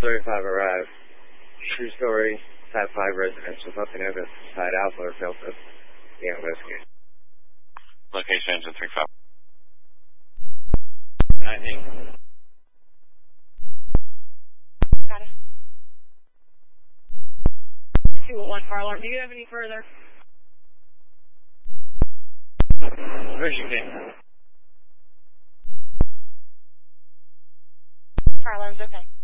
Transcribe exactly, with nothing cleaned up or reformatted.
thirty-five arrived. True story, Type five residence with Upanoga, side Alpha or Delta. Yeah, investigate. Location engine three five. nineteen. Got it. two one one fire alarm. Do you have any further? Vision King. Fire alarm's okay.